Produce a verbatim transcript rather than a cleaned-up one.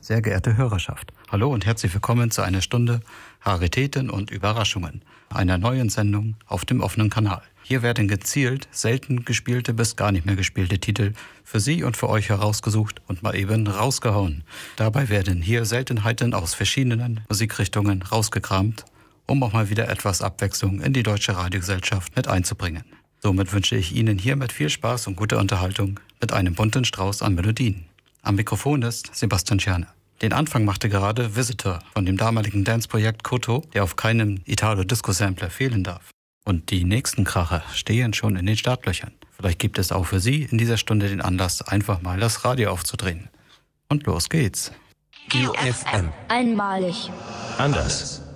Sehr geehrte Hörerschaft, hallo und herzlich willkommen zu einer Stunde Raritäten und Überraschungen, einer neuen Sendung auf dem offenen Kanal. Hier werden gezielt selten gespielte bis gar nicht mehr gespielte Titel für Sie und für euch herausgesucht und mal eben rausgehauen. Dabei werden hier Seltenheiten aus verschiedenen Musikrichtungen rausgekramt, um auch mal wieder etwas Abwechslung in die deutsche Radiogesellschaft mit einzubringen. Somit wünsche ich Ihnen hiermit viel Spaß und gute Unterhaltung mit einem bunten Strauß an Melodien. Am Mikrofon ist Sebastian Scherne. Den Anfang machte gerade Visitor von dem damaligen Dance-Projekt Koto, der auf keinem Italo-Disco-Sampler fehlen darf. Und die nächsten Kracher stehen schon in den Startlöchern. Vielleicht gibt es auch für Sie in dieser Stunde den Anlass, einfach mal das Radio aufzudrehen. Und los geht's. Q F M. Einmalig. Anders.